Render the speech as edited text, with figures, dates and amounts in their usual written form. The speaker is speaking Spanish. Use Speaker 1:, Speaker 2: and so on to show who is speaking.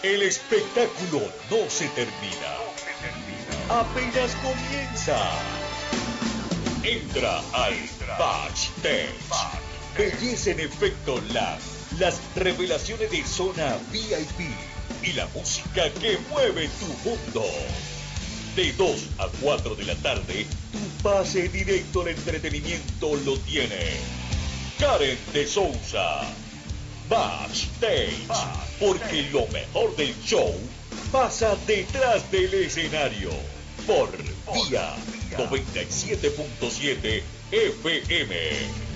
Speaker 1: El espectáculo no se termina. Apenas comienza. Entra al Backstage. Belleza en efecto live. Las revelaciones de zona VIP y la música que mueve tu mundo. De 2 a 4 de la tarde, tu pase directo al entretenimiento lo tiene Karen de Souza. Backstage, porque lo mejor del show pasa detrás del escenario. Por Vía 97.7 FM.